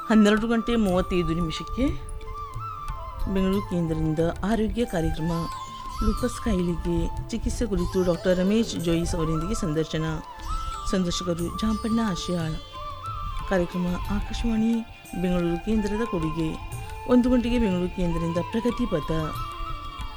12:35 ಬೆಂಗಳೂರು ಕೇಂದ್ರದಿಂದ ಆರೋಗ್ಯ ಕಾರ್ಯಕ್ರಮ. ಲೂಪಸ್ ಕಾಯಿಲೆಗೆ ಚಿಕಿತ್ಸೆ ಕುರಿತು ಡಾಕ್ಟರ್ ರಮೇಶ್ ಜೋಯಿಸ್ ಅವರೊಂದಿಗೆ ಸಂದರ್ಶಕರು ಜಾಂಪಣ್ಣ ಆಶಿಯಾಳ್. ಕಾರ್ಯಕ್ರಮ ಆಕಾಶವಾಣಿ ಬೆಂಗಳೂರು ಕೇಂದ್ರದ ಕೊಡುಗೆ. 1 ಗಂಟೆಗೆ ಬೆಂಗಳೂರು ಕೇಂದ್ರದಿಂದ ಪ್ರಗತಿ ಪಥ.